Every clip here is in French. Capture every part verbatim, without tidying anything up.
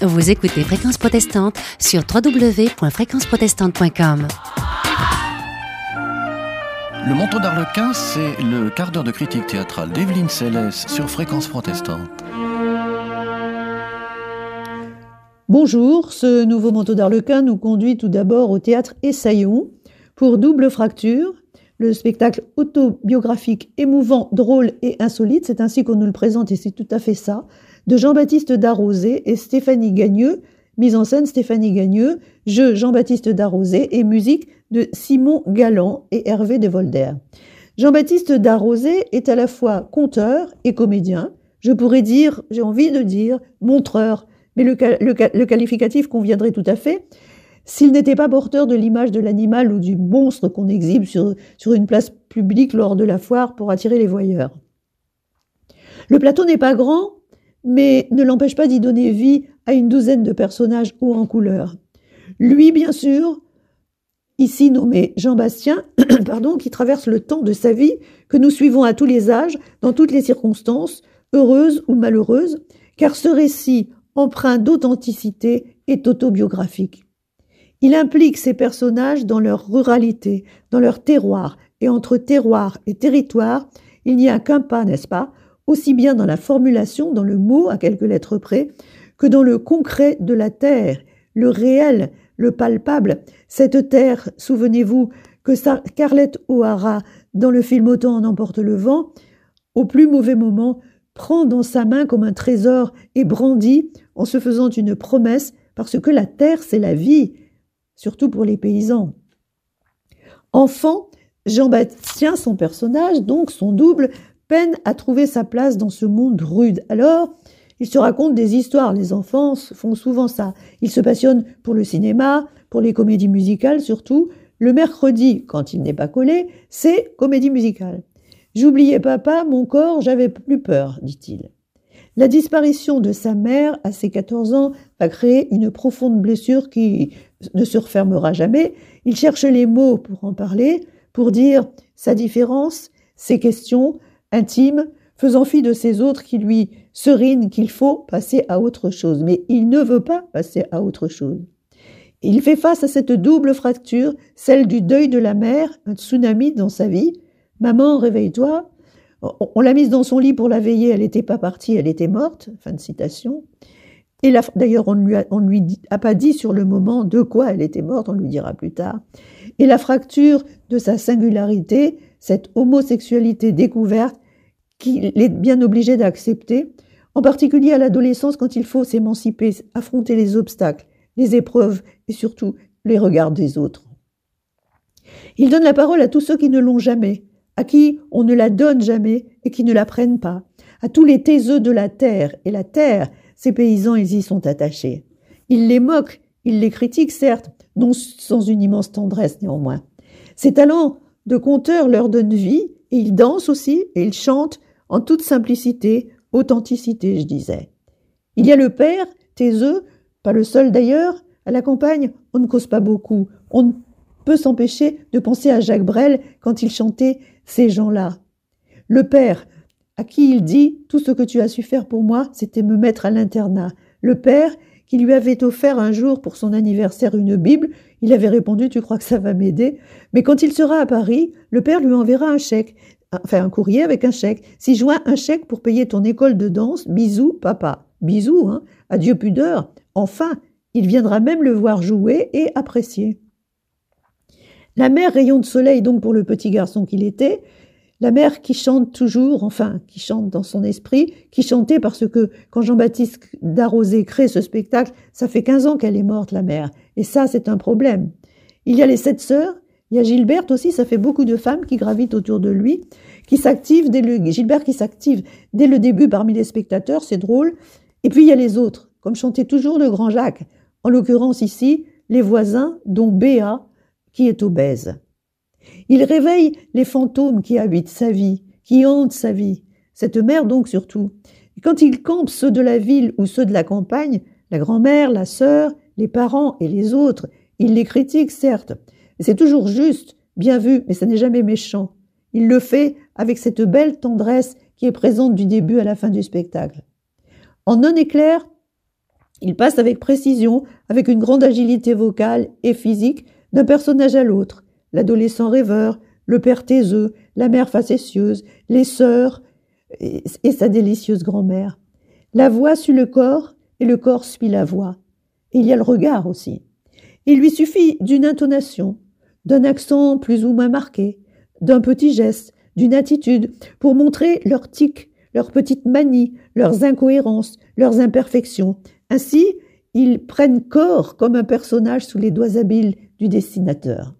Vous écoutez Fréquence Protestante sur w w w point fréquence protestante point com. Le manteau d'Arlequin, c'est le quart d'heure de critique théâtrale d'Evelyne Célès sur Fréquence Protestante. Bonjour, ce nouveau manteau d'Arlequin nous conduit tout d'abord au théâtre Essaillon pour Double Fracture, le spectacle autobiographique émouvant, drôle et insolite, c'est ainsi qu'on nous le présente et c'est tout à fait ça, de Jean-Baptiste Darrosé et Stéphanie Gagneux, mise en scène Stéphanie Gagneux, jeu Jean-Baptiste Darrosé et musique de Simon Galland et Hervé de Volder. Jean-Baptiste Darrosé est à la fois conteur et comédien, je pourrais dire, j'ai envie de dire, montreur, mais le, le, le qualificatif conviendrait tout à fait, s'il n'était pas porteur de l'image de l'animal ou du monstre qu'on exhibe sur, sur une place publique lors de la foire pour attirer les voyeurs. Le plateau n'est pas grand, mais ne l'empêche pas d'y donner vie à une douzaine de personnages hauts en couleur. Lui, bien sûr, ici nommé Jean-Bastien, pardon, qui traverse le temps de sa vie, que nous suivons à tous les âges, dans toutes les circonstances, heureuses ou malheureuses, car ce récit, empreint d'authenticité, est autobiographique. Il implique ces personnages dans leur ruralité, dans leur terroir, et entre terroir et territoire, il n'y a qu'un pas, n'est-ce pas, aussi bien dans la formulation, dans le mot à quelques lettres près, que dans le concret de la terre, le réel, le palpable. Cette terre, souvenez-vous que Scarlett O'Hara, dans le film Autant en emporte le vent, au plus mauvais moment, prend dans sa main comme un trésor et brandit en se faisant une promesse, parce que la terre, c'est la vie, surtout pour les paysans. Enfant, Jean-Bastien, son personnage, donc son double, peine à trouver sa place dans ce monde rude. Alors, il se raconte des histoires. Les enfants font souvent ça. Ils se passionnent pour le cinéma, pour les comédies musicales surtout. Le mercredi, quand il n'est pas collé, c'est comédie musicale. « J'oubliais papa, mon corps, j'avais plus peur », dit-il. La disparition de sa mère à ses quatorze ans va créer une profonde blessure qui ne se refermera jamais. Il cherche les mots pour en parler, pour dire sa différence, ses questions intimes, faisant fi de ces autres qui lui serinent qu'il faut passer à autre chose. Mais il ne veut pas passer à autre chose. Il fait face à cette double fracture, celle du deuil de la mère, un tsunami dans sa vie. « Maman, réveille-toi ». On l'a mise dans son lit pour la veiller, elle n'était pas partie, elle était morte. Fin de citation. Et la, d'ailleurs, on ne lui, a, on lui dit, a pas dit sur le moment de quoi elle était morte, on lui dira plus tard. Et la fracture de sa singularité, cette homosexualité découverte qu'il est bien obligé d'accepter, en particulier à l'adolescence quand il faut s'émanciper, affronter les obstacles, les épreuves et surtout les regards des autres. Il donne la parole à tous ceux qui ne l'ont jamais, à qui on ne la donne jamais et qui ne la prennent pas, à tous les taiseux de la terre. Et la terre, ces paysans, ils y sont attachés. Il les moque, il les critique, certes, non sans une immense tendresse néanmoins. Ses talents de conteur leur donnent vie, et ils dansent aussi, et ils chantent en toute simplicité, authenticité, je disais. Il y a le père, taiseux, pas le seul d'ailleurs. À la campagne, on ne cause pas beaucoup, on ne peut s'empêcher de penser à Jacques Brel quand il chantait ces gens-là. Le père, à qui il dit « Tout ce que tu as su faire pour moi, c'était me mettre à l'internat ». Le père, qui lui avait offert un jour pour son anniversaire une Bible, il avait répondu « Tu crois que ça va m'aider ?» Mais quand il sera à Paris, le père lui enverra un chèque, enfin un courrier avec un chèque. Si joint un chèque pour payer ton école de danse, bisous papa. Bisous, hein, adieu pudeur. Enfin, il viendra même le voir jouer et apprécier. La mère, rayon de soleil donc pour le petit garçon qu'il était, la mère qui chante toujours, enfin, qui chante dans son esprit, qui chantait parce que quand Jean-Baptiste Darrosé crée ce spectacle, ça fait quinze ans qu'elle est morte, la mère. Et ça, c'est un problème. Il y a les sept sœurs, il y a Gilberte aussi, ça fait beaucoup de femmes qui gravitent autour de lui, qui s'activent dès le, Gilberte qui s'active dès le début parmi les spectateurs, c'est drôle. Et puis il y a les autres, comme chantait toujours le grand Jacques, en l'occurrence ici, les voisins, dont Béa, qui est obèse. Il réveille les fantômes qui habitent sa vie, qui hantent sa vie, cette mère donc surtout. Et quand il campe ceux de la ville ou ceux de la campagne, la grand-mère, la sœur, les parents et les autres, il les critique certes. Et c'est toujours juste, bien vu, mais ça n'est jamais méchant. Il le fait avec cette belle tendresse qui est présente du début à la fin du spectacle. En un éclair, Il passe avec précision, avec une grande agilité vocale et physique, d'un personnage à l'autre. L'adolescent rêveur, le père taiseux, la mère facétieuse, les sœurs et, et sa délicieuse grand-mère. La voix suit le corps et le corps suit la voix. Et il y a le regard aussi. Il lui suffit d'une intonation, d'un accent plus ou moins marqué, d'un petit geste, d'une attitude pour montrer leurs tics, leurs petites manies, leurs incohérences, leurs imperfections. Ainsi, ils prennent corps comme un personnage sous les doigts habiles du dessinateur.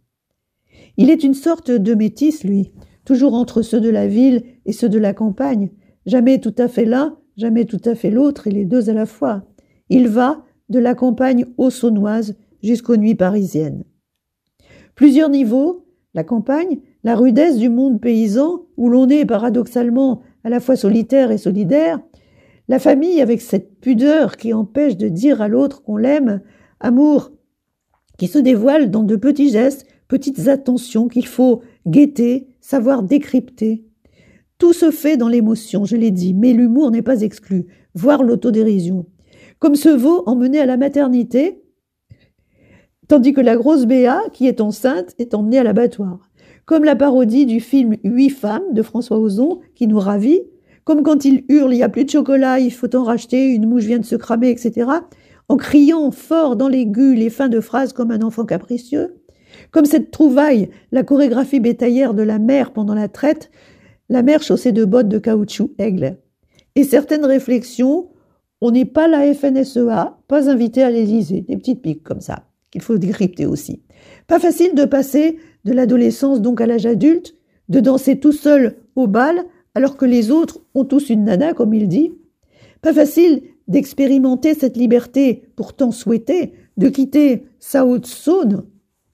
Il est une sorte de métis, lui, toujours entre ceux de la ville et ceux de la campagne, jamais tout à fait l'un, jamais tout à fait l'autre, et les deux à la fois. Il va de la campagne haut-saônoise jusqu'aux nuits parisiennes. Plusieurs niveaux, la campagne, la rudesse du monde paysan, où l'on est paradoxalement à la fois solitaire et solidaire, la famille avec cette pudeur qui empêche de dire à l'autre qu'on l'aime, amour qui se dévoile dans de petits gestes, petites attentions qu'il faut guetter, savoir décrypter. Tout se fait dans l'émotion, je l'ai dit, mais l'humour n'est pas exclu, voire l'autodérision. Comme ce veau emmené à la maternité, tandis que la grosse Béa, qui est enceinte, est emmenée à l'abattoir. Comme la parodie du film Huit femmes de François Ozon, qui nous ravit, comme quand il hurle « il n'y a plus de chocolat, il faut en racheter, une mouche vient de se cramer, et cetera » en criant fort dans l'aigu les fins de phrases comme un enfant capricieux. Comme cette trouvaille, la chorégraphie bétaillère de la mère pendant la traite, la mère chaussée de bottes de caoutchouc aigle. Et certaines réflexions, on n'est pas la F N S E A, pas invité à l'Élysée, des petites piques comme ça, qu'il faut décrypter aussi. Pas facile de passer de l'adolescence donc à l'âge adulte, de danser tout seul au bal, alors que les autres ont tous une nana, comme il dit. Pas facile d'expérimenter cette liberté pourtant souhaitée, de quitter sa Haute-Saône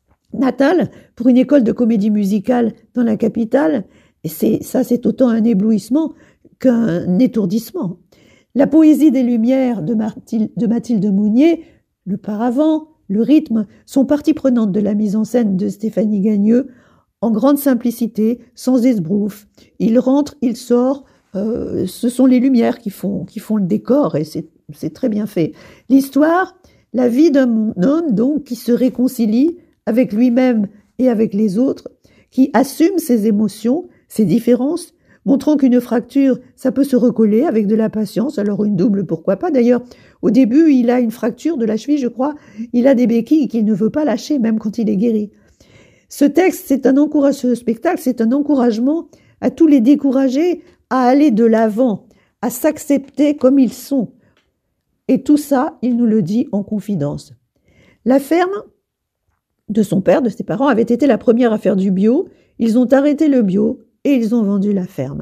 natale pour une école de comédie musicale dans la capitale. Et c'est, ça, c'est autant un éblouissement qu'un étourdissement. La poésie des Lumières de Mathilde, de Mathilde Mounier, le paravent, le rythme, sont partie prenante de la mise en scène de Stéphanie Gagneux, en grande simplicité, sans esbrouf. Il rentre, il sort, euh, ce sont les lumières qui font, qui font le décor, et c'est, c'est très bien fait. L'histoire, la vie d'un homme donc qui se réconcilie avec lui-même et avec les autres, qui assume ses émotions, ses différences, montrant qu'une fracture, ça peut se recoller avec de la patience, alors une double, pourquoi pas. D'ailleurs, au début, il a une fracture de la cheville, je crois, il a des béquilles qu'il ne veut pas lâcher, même quand il est guéri. Ce texte, c'est un encouragement, ce spectacle, c'est un encouragement à tous les découragés à aller de l'avant, à s'accepter comme ils sont. Et tout ça, il nous le dit en confidence. La ferme de son père, de ses parents, avait été la première à faire du bio. Ils ont arrêté le bio et ils ont vendu la ferme.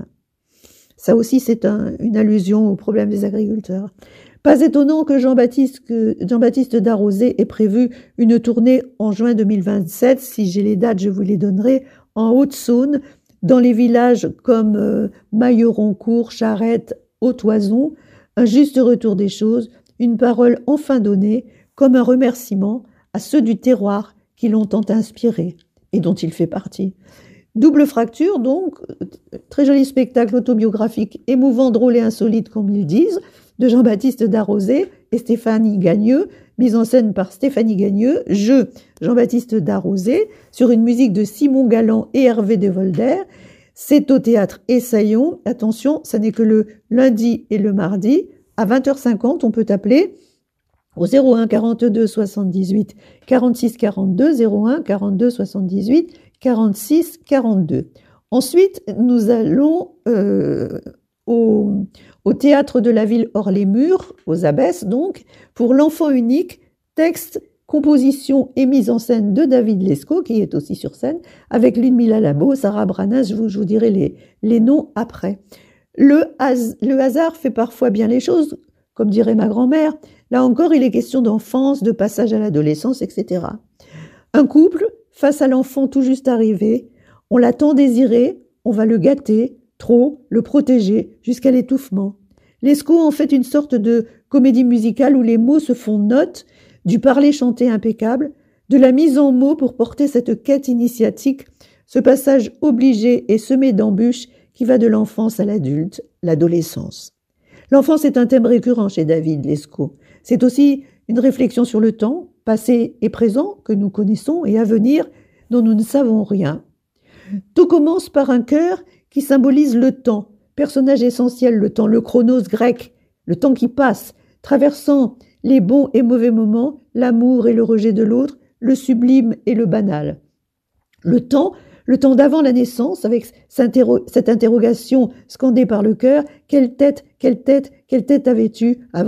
Ça aussi, c'est un, une allusion au problème des agriculteurs. Pas étonnant que Jean-Baptiste, que Jean-Baptiste Darrosé ait prévu une tournée en juin deux mille vingt-sept. Si j'ai les dates, je vous les donnerai, en Haute-Saône, dans les villages comme euh, Mailleroncourt, Charette, Haute-Oison. Un juste retour des choses, une parole enfin donnée, comme un remerciement à ceux du terroir qui l'ont tant inspiré et dont il fait partie. Double fracture, donc, très joli spectacle autobiographique, émouvant, drôle et insolite, comme ils disent, de Jean-Baptiste Darrosé et Stéphanie Gagneux, mise en scène par Stéphanie Gagneux, jeu Jean-Baptiste Darrosé, sur une musique de Simon Galland et Hervé de Volder. C'est au théâtre Essaillon. Attention, ça n'est que le lundi et le mardi. À vingt heures cinquante, on peut appeler au zéro un quarante-deux soixante-dix-huit quarante-six quarante-deux, zéro un quarante-deux soixante-dix-huit quarante-six quarante-deux. Ensuite, nous allons euh, au, au théâtre de la ville hors-les-murs, aux Abbesses donc, pour l'enfant unique, texte, composition et mise en scène de David Lescaut, qui est aussi sur scène, avec Ludmilla Labo, Sarah Branas, je vous, je vous dirai les, les noms après. Le, has, le hasard fait parfois bien les choses, comme dirait ma grand-mère. Là encore, il est question d'enfance, de passage à l'adolescence, et cetera. Un couple, face à l'enfant tout juste arrivé, on l'a tant désiré, on va le gâter, trop, le protéger, jusqu'à l'étouffement. Lescaut en fait une sorte de comédie musicale où les mots se font notes, du parler chanté impeccable, de la mise en mots pour porter cette quête initiatique, ce passage obligé et semé d'embûches qui va de l'enfance à l'adulte, l'adolescence. L'enfance est un thème récurrent chez David Lescaut. C'est aussi une réflexion sur le temps, passé et présent, que nous connaissons, et à venir, dont nous ne savons rien. Tout commence par un cœur qui symbolise le temps, personnage essentiel, le temps, le chronos grec, le temps qui passe, traversant les bons et mauvais moments, l'amour et le rejet de l'autre, le sublime et le banal. Le temps, le temps d'avant la naissance, avec cette interrogation scandée par le cœur, quelle tête, quelle tête, quelle tête avais-tu avant